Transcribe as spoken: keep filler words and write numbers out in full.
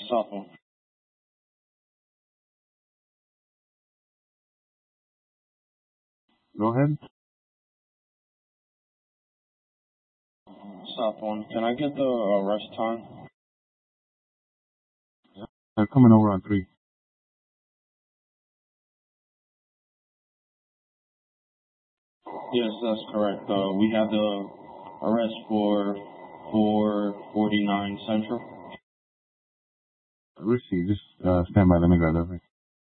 South one. Go ahead. South one. Can I get the arrest time? They're coming over on three. Yes, that's correct. Uh, we have the arrest for four forty-nine Central. Richie, just uh, stand by. Let me grab that.